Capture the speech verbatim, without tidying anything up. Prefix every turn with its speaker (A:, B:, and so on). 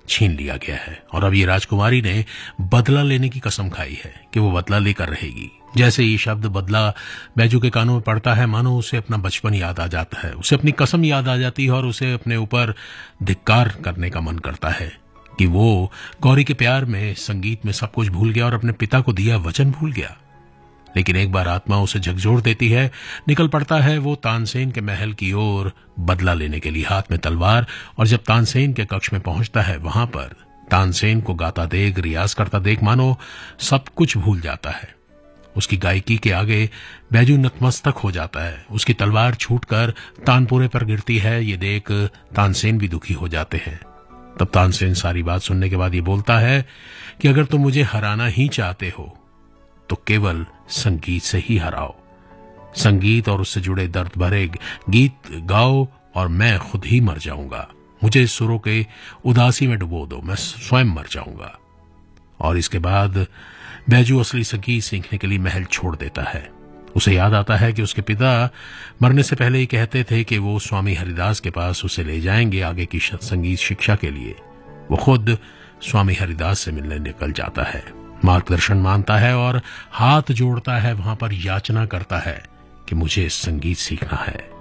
A: छीन लिया गया है और अब ये राजकुमारी ने बदला लेने की कसम खाई है कि वो बदला लेकर रहेगी। जैसे ये शब्द बदला बैजू के कानों में पड़ता है, मानो उसे अपना बचपन याद आ जाता है, उसे अपनी कसम याद आ जाती है और उसे अपने ऊपर धिक्कार करने का मन करता है कि वो गौरी के प्यार में, संगीत में सब कुछ भूल गया और अपने पिता को दिया वचन भूल गया। लेकिन एक बार आत्मा उसे झकझोर देती है, निकल पड़ता है वो तानसेन के महल की ओर बदला लेने के लिए, हाथ में तलवार। और जब तानसेन के कक्ष में पहुंचता है, वहां पर तानसेन को गाता देख, रियाज करता देख, मानो सब कुछ भूल जाता है। उसकी गायकी के आगे बैजू नतमस्तक हो जाता है। उसकी तलवार छूटकर तानपुरे पर गिरती है। ये देख तानसेन भी दुखी हो जाते हैं। तब तानसेन सारी बात सुनने के बाद ये बोलता है कि अगर तुम मुझे हराना ही चाहते हो तो केवल संगीत से ही हराओ। संगीत और उससे जुड़े दर्द भरे गीत गाओ और मैं खुद ही मर जाऊंगा। मुझे इस सुरों के उदासी में डुबो दो, मैं स्वयं मर जाऊंगा। और इसके बाद बैजू असली संगीत सीखने के लिए महल छोड़ देता है। उसे याद आता है कि उसके पिता मरने से पहले ही कहते थे कि वो स्वामी हरिदास के पास उसे ले जाएंगे आगे की संगीत शिक्षा के लिए। वो खुद स्वामी हरिदास से मिलने निकल जाता है, मार्गदर्शन मांगता है और हाथ जोड़ता है, वहां पर याचना करता है कि मुझे संगीत सीखना है।